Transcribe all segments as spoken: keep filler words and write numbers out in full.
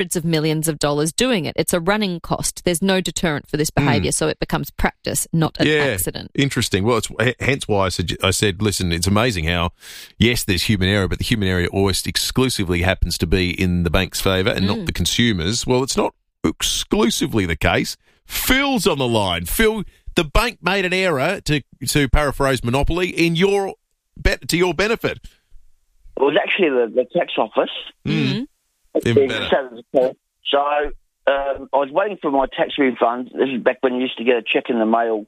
hundreds of millions of dollars doing it. It's a running cost. There's no deterrent for this behaviour, mm. so it becomes practice, not an yeah, accident. Interesting. Well, it's hence why I said, I said, listen, it's amazing how, yes, there's human error, but the human error always exclusively happens to be in the bank's favour and mm. not the consumers. Well, it's not exclusively the case. Phil's on the line. Phil, the bank made an error, to to paraphrase Monopoly, in your bet to your benefit. It was actually the, the tax office. Mm. Even better. So um, I was waiting for my tax refund. This is back when you used to get a cheque in the mail.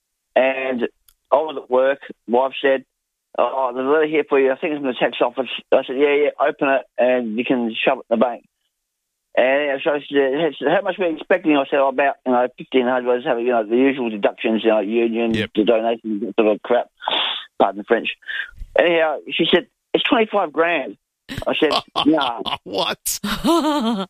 And I was at work. Wife said, oh, there's a letter here for you. I think it's from the tax office. I said, yeah, yeah, open it and you can shove it in the bank. And so she said, how much were you expecting? I said, oh, about, you know, fifteen hundred dollars. Have, you know, the usual deductions, you know, union, yep. the donations, sort of crap. Pardon the French. Anyhow, she said, it's twenty-five grand. I said, no. What? So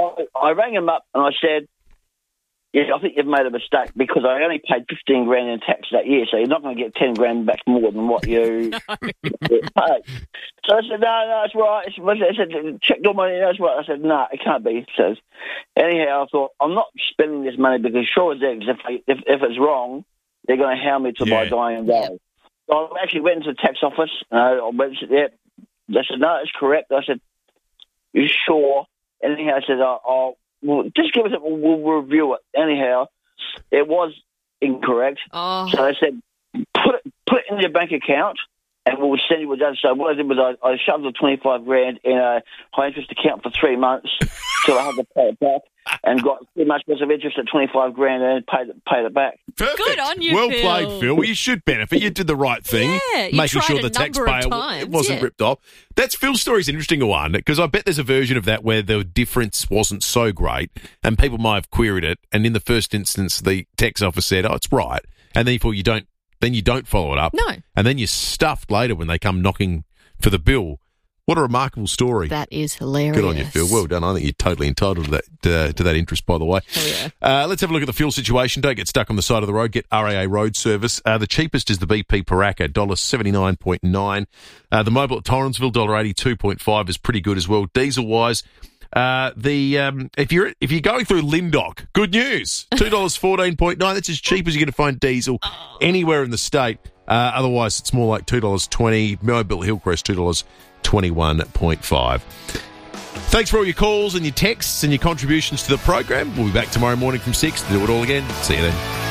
I rang him up and I said, yeah, I think you've made a mistake because I only paid fifteen grand in tax that year, so you're not going to get ten grand back more than what you no. paid. So I said, no, no, that's right. I said, check your money, that's right. I said, no, it can't be. So anyhow, I thought, I'm not spending this money because sure as eggs, if, I, if, if it's wrong, they're going to hound me to yeah. my dying day. So I actually went into the tax office, and I went and said, yeah. They said, no, it's correct. I said, you sure? Anyhow, I said, oh, oh well, just give us it, we'll, we'll review it. Anyhow, it was incorrect. Oh. So they said, put it, put it in your bank account and we'll send you what it does. So what I did was I, I shoved the twenty-five grand in a high-interest account for three months till I had to pay it back and got too much worth of interest at twenty-five grand and paid it, paid it back. Perfect. Good on you, Well Phil. played, Phil. Well, you should benefit. You did the right thing. Yeah, you making tried sure a the number of taxpayer times, wasn't yeah. ripped off. That's Phil's story's an interesting one because I bet there's a version of that where the difference wasn't so great and people might have queried it, and in the first instance the tax office said, oh, it's right, and then you thought you don't then you don't follow it up. No. And then you're stuffed later when they come knocking for the bill. What a remarkable story. That is hilarious. Good on you, Phil. Well done. I think you're totally entitled to that uh, to that interest, by the way. Oh, yeah. Uh, let's have a look at the fuel situation. Don't get stuck on the side of the road. Get R A A road service. Uh, the cheapest is the B P Paraka, one dollar seventy-nine point nine. Uh, the Mobil at Torrensville, one dollar eighty-two point five is pretty good as well. Diesel-wise, uh, the um, if you're if you're going through Lindock, good news. two dollars fourteen point nine. That's as cheap as you're going to find diesel oh. anywhere in the state. Uh, otherwise, it's more like two dollars twenty. Mobil Hillcrest, two dollars twenty-one point five. Thanks for all your calls and your texts and your contributions to the program. We'll be back tomorrow morning from six to do it all again. See you then.